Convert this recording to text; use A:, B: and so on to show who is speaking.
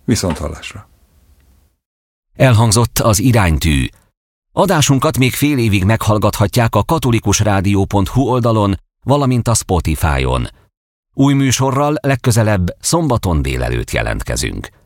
A: Viszonthallásra.
B: Elhangzott az Iránytű. Adásunkat még fél évig meghallgathatják a katolikusrádió.hu oldalon, valamint a Spotify-on. Új műsorral legközelebb szombaton délelőtt jelentkezünk.